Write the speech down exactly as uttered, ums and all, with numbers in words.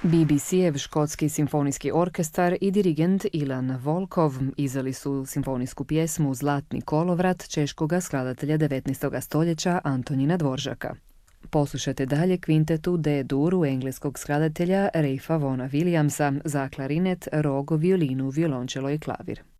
B B C-ev škotski simfonijski orkestar i dirigent Ilan Volkov izdali su simfonijsku pjesmu Zlatni kolovrat češkoga skladatelja devetnaestog stoljeća Antonina Dvoržaka. Poslušajte dalje kvintetu D-duru engleskog skladatelja Ralpha Vaughana Williamsa za klarinet, rog, violinu, violončelo i klavir.